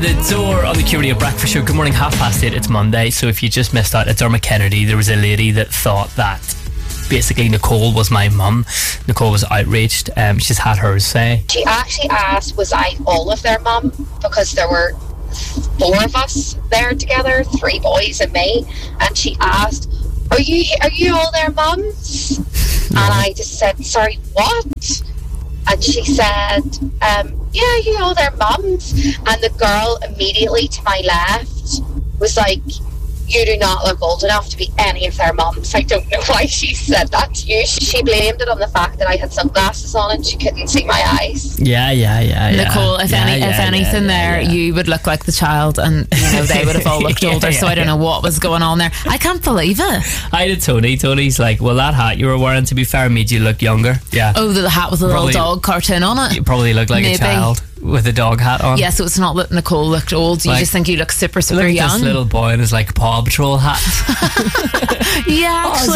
the door on the Q Radio Breakfast Show. Good morning, 8:30. It's Monday, so if you just missed out, it's Dermot Kennedy. There was a lady that thought that basically Nicole was my mum. Nicole was outraged. She's had hers say. She actually asked, was I all of their mum? Because there were 4 of us there together, 3 boys and me. And she asked, are you all their mums? No. And I just said, sorry, what? And she said, yeah, you all their mums. And the girl immediately to my left was like, you do not look old enough to be any of their mums. I don't know why she said that to you. She blamed it on the fact that I had sunglasses on and she couldn't see my eyes. Yeah. Nicole, if anything, you would look like the child, and they would have all looked older. So I don't know what was going on there. I can't believe it. I did Tony. Tony's like, well, that hat you were wearing, to be fair, made you look younger. Yeah. Oh, the hat with a little dog cartoon on it. You probably look like a child with a dog hat on. Yeah, so it's not that Nicole looked old. You just think you look super young. This little boy in his like Paw Patrol hat. Yeah, actually.